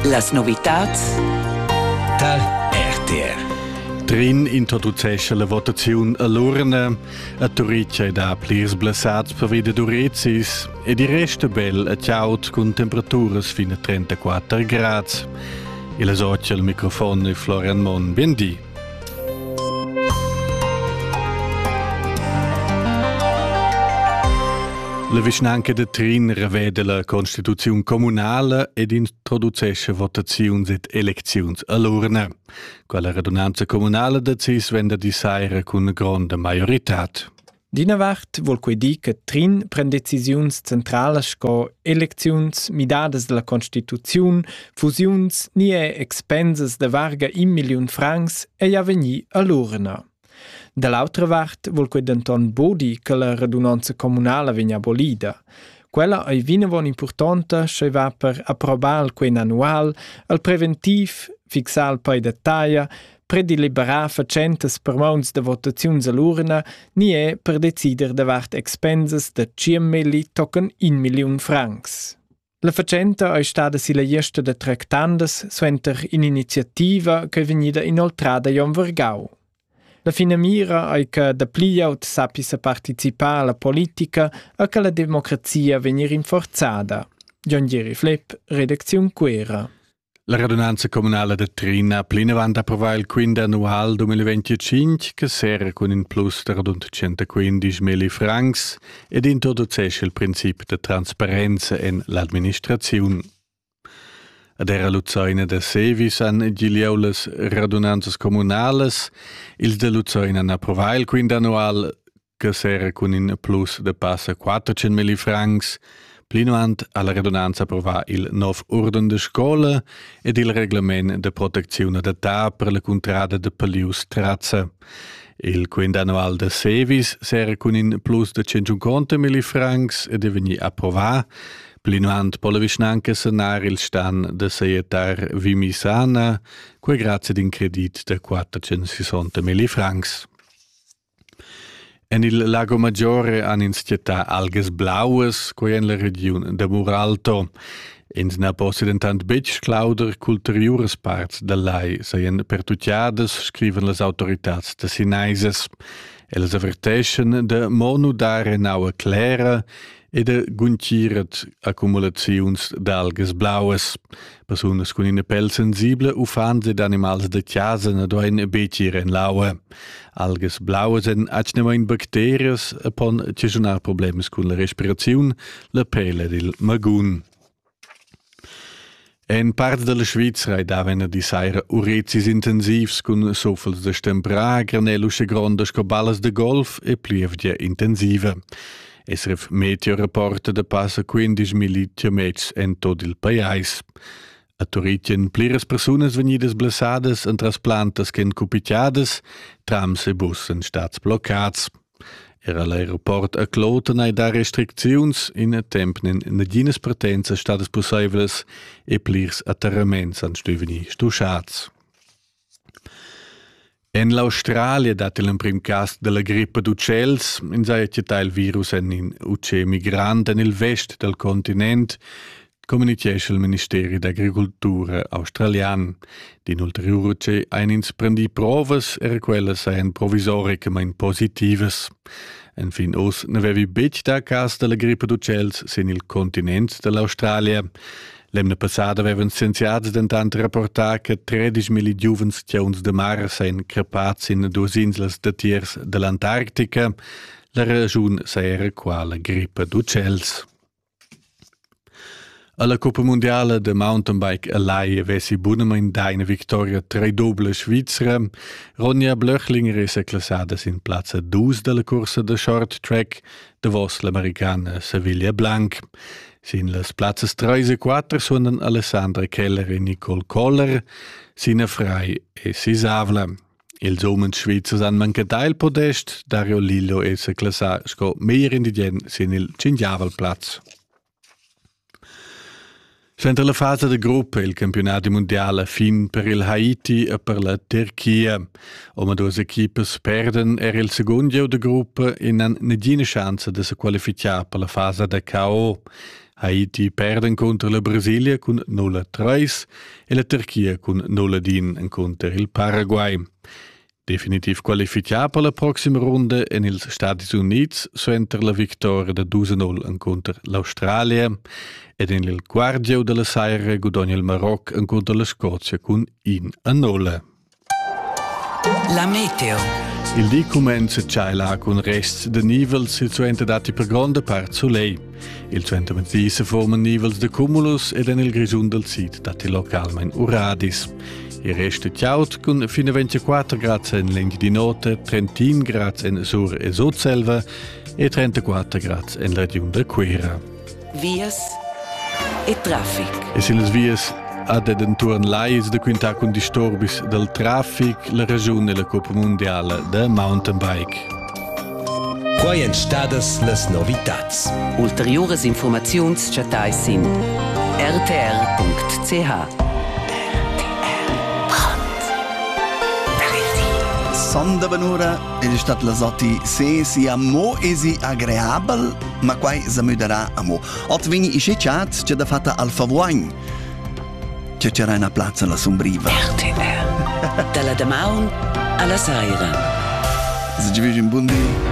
Las novitats da RTR. Trin introducesce la votazione all'urna, a Turiccia ed a plirs blassats per vide durezis, e di resta bel a ciaut con temperaturas fino a 34 gradi. E la socia al microfono di Florian Mon, bendi. La vicinanca de Trin revede la Constituzione comunale ed introducesce votazioni ed elezioni all'urna. Quella radunanza comunale decis vende di saira con grande majorità. Dinavart vuol quei dir che Trin prende decisiuns centralas sco elecziuns midades della Constituzione, fusiuns nie expenses de varga 1 milion francs e ja vegni all'urna. Dall'altra part vuol quei denton bodi che la radunanza comunale vegna abolida. Quella è vinavon importante se va per approbar il quen annual, al preventiv, fixar il poi dettaglia, prediliberar facentes per mons de votaziuns all'urna, nie per decider davart expenses de 100.000 tocken 1 milion francs. La facenta è stata sila gesta de tractandes suenter in iniziativa che vegnida inoltrada Jon Vergau. La fina mira è che da pliaut sapesse partecipare alla politica e che la democrazia venir rinforzata. John Jerry Flip, redazione Quera. La radunanza comunale de Trin ha plinavant approvare il quinto annual 2025 che serra con un plus di rund 115.000 francs ed introducesce il principio di trasparenza in l'amministrazione. Ad era Luzaina de Sevis han giliau las radunanzas comunales, ils de Luzaina han approvato il quinto annual che serra con un plus de passa 400.000 francs, plinuant alla radunanza approvà il nov ordine de scola ed il reglamento de protezione d'età per la contrada de Palius Trazza. Il quinto annual de Sevis serra con un plus de 150.000 francs ed è vegni approvato, plinuant po la vicinanca sanar il stan de Saietar Vimisana, quei grazie d'un credit de 460.000 francs. En il Lago Maggiore han instietà alghes blaues, quei en la regione de Muralto. Ins na possedentant betg clauder culturiures parts da lai seien pertucciades, scriven las autoritats de Sinaises. Elles averteschen de monudare naua clera e de gunciret accumulaziuns d'algues blaues. Personas con una pel sensible ufans ed animals de chiasa ne doin becir en laua. Algues blaues en acnemain bacterias upon cesunar problemes con la respiraziun, la pelle del magun. En parts de la Svizra daven di saira urezis intensivs con sofels de stembra, granelusche grondes coballes de golf e plievgia intensiva. SRF Meteo reporta de passa 15.000 km en tot il pais. A Turicien pliras personas venidas blassades en trasplantas ken cupiciades, trams e bus en stats bloccats. Era l'aeroport a Cloten ai da restricziuns in tempen negines partenza stadas possibles e plirs atterraments an stuveni stuschats. En l'Australia dat il prim cas de la grippa d'uccells, in saetjetà il virus en in ucce migrant en il vest del continent, comunichesce il Ministeri d'Agricultura australian. Din ulteriorce ein ins prendi provas era quella seien provisoricamein positives. En fin os nevevi bec da cas de la grippa d'uccells sin il continent dell'Australia. L'emna passada avevan scienziats dentant rapportar che 13.000 giuvens tjauns de mar seien crepats in duas inslas de tiers de l'Antarctica. La ragiun era quala grippa d'uccells. Alla Coppa Mondiale de Mountainbike a Laie vessi bunamein daina victoria tre doble Svizzera. Ronja Blöchlinger è classada in plaza 2 della corsa de short track, davos l'americana Sevilla Blanc. Sin las plazas 3 e 4 sono Alessandra Keller e Nicole Koller, Sina Frei e Sisavla. Ils omens svizzers han mancat il podest, Dario Lillo e se classà sco meir indigent sin il Cingiavalplatz. Sempre la fase de gruppa il campionato mondiale fin per il Haiti e per la Turchia. Oma due equipes perden il secondo de gruppa e non negina chance de se qualificar per la fase de KO. Haiti perden contro la Brasilia con 0-3 e la Turchia con 0-1 contro il Paraguay. Definitiv qualificat per la prossima ronda en ils Stati Units suenter la vittoria de 2-0 contro l'Australia ed en il quarto della serie guadagna il Maroc contro la Scozia con 1-0. La meteo. Il dì comincia già con rests de nivels e suente dati per grande parte soleil. Il suente mezzì si forman nivels de cumulus ed en il grigiun del sit dati localmente uradis. Il resto chiaut con fino a 24 gradi in Lenghi di Notte, 31 gradi in Sur e Sudselva e 34 gradi in la regione de Quera. Vias e traffic. E se le vias ad ed intorno lais de quinta con disturbis del traffic, la regione e la Coppa Mondiale de Mountain Bike. Quai en stadas las novitats. Ulteriores informaziuns chatai sin rtr.ch. Sonda venura è stata la sotti se si amo e si agreabel, ma quai si muderà amo. Ot vini isce chat c'è da fatta al favoin. C'è una piazza alla sombriva. RTR. Dalla Damaun alla Saira. Se ci vedi un buon dì.